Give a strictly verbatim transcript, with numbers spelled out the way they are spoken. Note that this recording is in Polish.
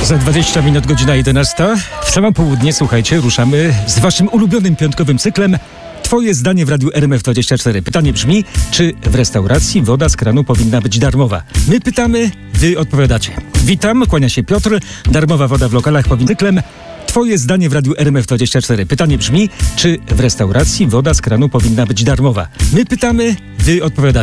Za dwadzieścia minut godzina jedenasta. W samo południe, słuchajcie, ruszamy z waszym ulubionym piątkowym cyklem Twoje zdanie w Radiu R M F dwadzieścia cztery. Pytanie brzmi, czy w restauracji woda z kranu powinna być darmowa? My pytamy, wy odpowiadacie. Witam, kłania się Piotr. Darmowa woda w lokalach powinna cyklem Twoje zdanie w Radiu R M F dwadzieścia cztery. Pytanie brzmi, czy w restauracji woda z kranu powinna być darmowa? My pytamy, wy odpowiadacie.